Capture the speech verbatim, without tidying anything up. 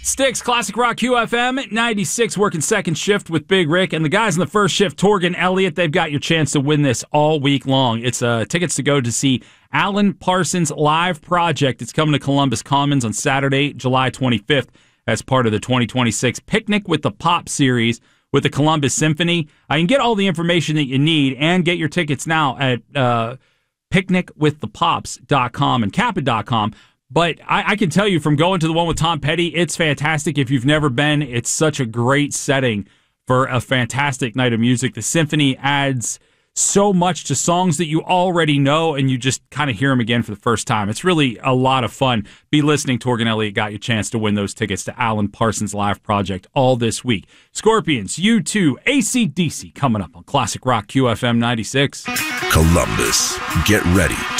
Sticks, Classic Rock Q F M, ninety-six, working second shift with Big Rick. And the guys in the first shift, Torgan Elliott, they've got your chance to win this all week long. It's uh, tickets to go to see Alan Parsons' live project. It's coming to Columbus Commons on Saturday, July twenty-fifth, as part of the twenty twenty-six Picnic with the Pop series with the Columbus Symphony. I can get all the information that you need and get your tickets now at uh, picnic with the pops dot com and kappa dot com. But I, I can tell you from going to the one with Tom Petty, it's fantastic. If you've never been, it's such a great setting for a fantastic night of music. The symphony adds so much to songs that you already know, and you just kind of hear them again for the first time. It's really a lot of fun. Be listening. Torgan Elliott got your chance to win those tickets to Alan Parsons' live project all this week. Scorpions, U two, A C D C coming up on Classic Rock Q F M ninety-six. Columbus, get ready